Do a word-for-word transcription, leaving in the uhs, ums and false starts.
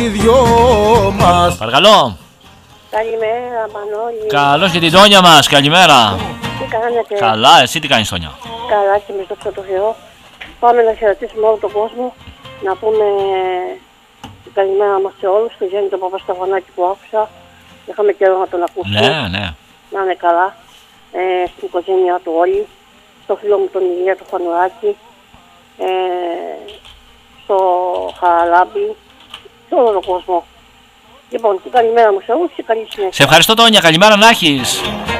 Παρακαλώ. Καλημέρα, Μανώλη. Καλώς και την Τόνια μας, καλημέρα. Τι κάνετε? Καλά, εσύ τι κάνεις, Τόνια? Καλά και με το το Θεό. Πάμε να χαιρετήσουμε όλο τον κόσμο. Να πούμε την καλημέρα μας σε όλους. Του Γιάννη τον Παπασταγωνάκη που άκουσα. Είχαμε καιρό να τον ακούσουμε. Ναι, ναι. Να είναι καλά. Ε, στην οικογένειά του όλοι. Στο φίλο μου τον Ηλία του Φανουράκη. Ε, στο Χαραλάμπι. Σε όλο τον κόσμο. Λοιπόν, την καλημέρα μου σε όλους και καλή συνέχεια. Σε ευχαριστώ, Τόνια, καλημέρα να έχεις.